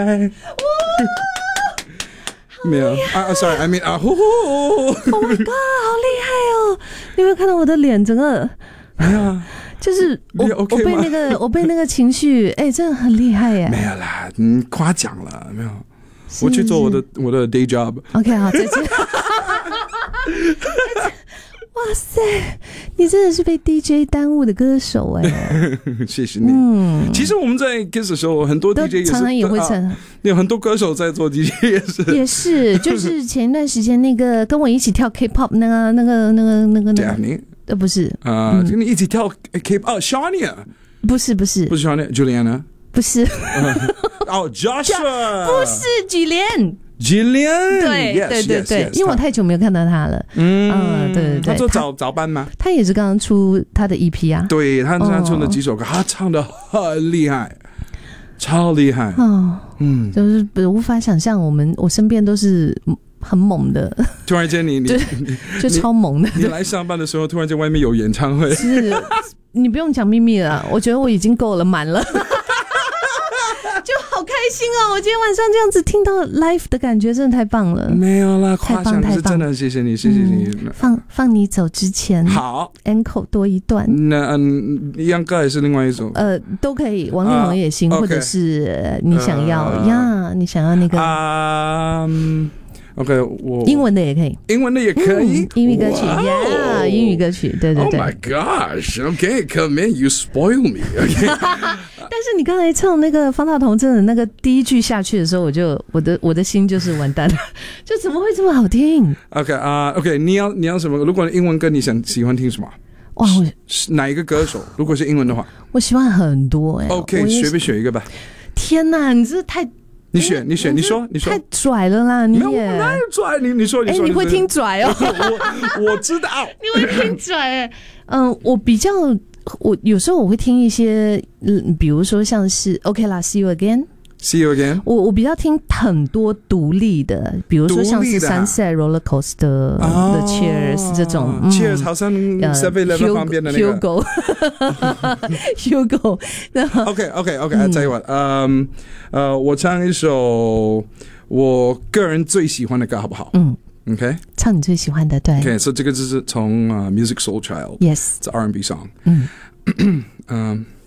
没有sorry I mean Oh my god 好厉害哦，你有没有看到我的脸整个没有啊， 就是 OK 我被那个情绪真的很厉害耶。 没有啦，你夸奖了没有，我去做我的 day job。 OK 好，再见。哇塞，你真的是被 DJ 耽误的歌手谢谢你。其实我们在 Kiss 的时候，很多 DJ 也是常常也会有很多歌手在做 DJ 也是，就是前一段时间那个跟我一起跳 K-pop 那个 Daphne 不是跟你一起跳 K-pop Shania 不是 Shania Juliana 不是 Joshua 不是Gillian 对， 因为我太久没有看到他了。对， 他做早班吗？ 他也是刚刚出他的 EP 啊。 对，他出了几首歌，他唱的很厉害，超厉害。 就是无法想象，我身边都是很猛的。 突然间你就超猛的。 你来上班的时候，突然间外面有演唱会， 是你不用讲秘密了，我觉得我已经够了，满了。就好开心哦！我今天晚上这样子听到 live 的感觉，真的太棒了。 没有啦，夸奖是真的，谢谢你，谢谢你。 放你走之前， 好 ，encore 多一段。 那一样歌还是另外一首？ 都可以，王力宏也行，或者是你想要你想要那个 OK， 英文的也可以， 英文的也可以， 英语歌曲呀，英语歌曲，对。 Oh my gosh！OK， come in，you spoil me。OK， 但是你刚才唱那个方大同真的那个第一句下去的时候，我的心就是完蛋了，就怎么会这么好听 ？OK， 你要什么？如果英文歌你喜欢听什么？ 哇， 哪一个歌手？如果是英文的话， 我喜欢很多 OK， 随便选一个吧。 天哪，你这太…… 你选，你说， 太拽了啦！你也没有哪有拽？你说， 你会听拽哦？ 我知道， 你会听拽我有时候我会听一些，比如说像是 OK 啦 ，See You Again。See you again。 我比较听很多独立的，比如说像是 Sunset Roller Coaster、The Cheers 这种。 Cheers 好像 7-Eleven 旁边的那个 Hugo。 OK， 再一晚。我唱一首我个人最喜欢的歌，好不好？OK， 唱你最喜欢的，对。 OK， 所以这个就是从Music Soul Child， Yes， it's R&B song。